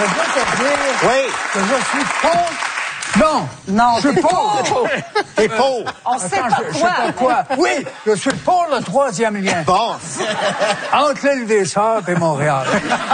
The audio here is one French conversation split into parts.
veux te dire Oui. que je suis contre. Non. Non, je suis pour. T'es pour. On sait Attends, pas je sais quoi. pas quoi. Oui, je suis pour le troisième lien. Bon. Entre l'île des Sœurs et Montréal.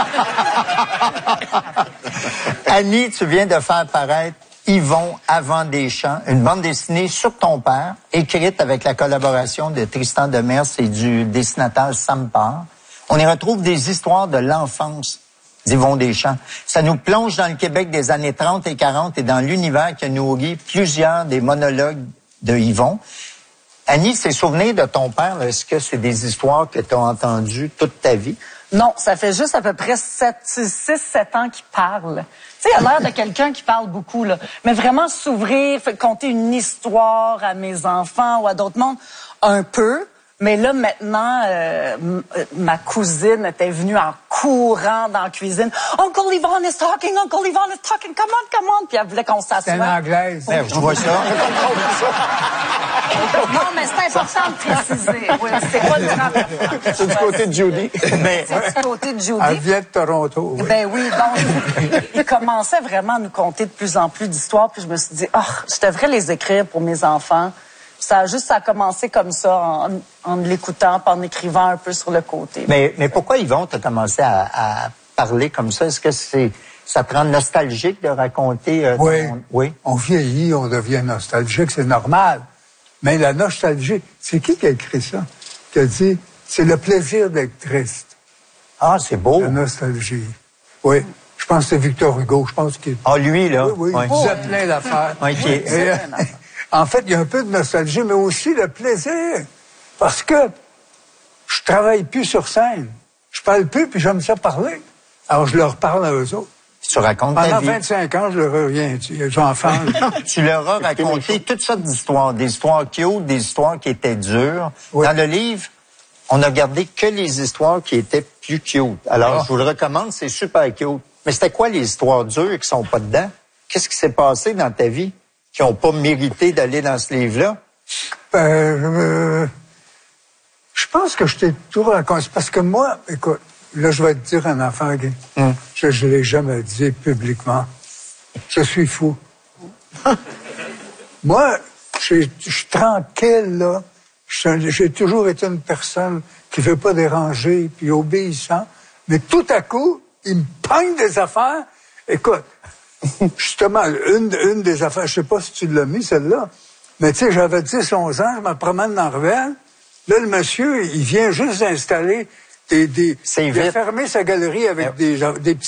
Annie, tu viens de faire paraître Yvon avant des champs, une bande dessinée sur ton père, écrite avec la collaboration de Tristan Demers et du dessinateur Sam Parr. On y retrouve des histoires de l'enfance d'Yvon Deschamps. Ça nous plonge dans le Québec des années 30 et 40 et dans l'univers qui a nourri plusieurs des monologues de Yvon. Annie, ces souvenirs de ton père, est-ce que c'est des histoires que tu as entendues toute ta vie? Non, ça fait juste à peu près 6-7 ans qu'il parle. Tu sais, il a l'air de quelqu'un qui parle beaucoup, là. Mais vraiment s'ouvrir, conter une histoire à mes enfants ou à d'autres mondes, un peu. Mais là, maintenant, ma cousine était venue en courant dans la cuisine. « Uncle Yvon is talking, Uncle Yvon is talking, come on! » Puis elle voulait qu'on s'assoie. C'est une anglaise. Ben, je vois ça. Non, mais c'est important de préciser. Oui, c'est pas le C'est du côté de Judy. Mais, C'est du côté de Judy. Elle vient de Toronto. Oui. Ben oui, donc, il commençait vraiment à nous conter de plus en plus d'histoires, puis je me suis dit, je devrais les écrire pour mes enfants. Ça a commencé comme ça, en l'écoutant, puis en écrivant un peu sur le côté. mais pourquoi Yvon t'as commencé à parler comme ça? Est-ce que ça te rend nostalgique de raconter Oui. On vieillit, on devient nostalgique, c'est normal. Mais la nostalgie, c'est qui a écrit ça? Qui a dit, c'est le plaisir d'être triste. Ah, c'est beau. La nostalgie. Oui. Je pense que c'est Victor Hugo. Je pense qu'il... Ah, lui, là. Oui, il disait plein d'affaires. OK. Et, en fait, il y a un peu de nostalgie, mais aussi le plaisir. Parce que je travaille plus sur scène. Je parle plus, puis j'aime ça parler. Alors, je leur parle à eux autres. Tu racontes ta Pendant vie. 25 ans, je leur reviens. J'enfants. Tu leur as raconté toutes sortes d'histoires, des histoires cute, des histoires qui étaient dures. Oui. Dans le livre, on a gardé que les histoires qui étaient plus cute. Alors, je vous le recommande, c'est super cute. Mais c'était quoi les histoires dures qui sont pas dedans? Qu'est-ce qui s'est passé dans ta vie qui n'ont pas mérité d'aller dans ce livre-là? Je pense que je t'ai tout raconté. Parce que moi, écoute, là, je vais te dire un enfant gay. Je ne l'ai jamais dit publiquement. Je suis fou. Moi, je suis tranquille, là. J'ai toujours été une personne qui ne veut pas déranger, puis obéissant. Mais tout à coup, il me pogne des affaires. Écoute, justement, une des affaires, je sais pas si tu l'as mis, celle-là, mais tu sais, j'avais 10-11 ans, je me promène dans Revel. Là, le monsieur, il vient juste d'installer il a fermé sa galerie avec des petits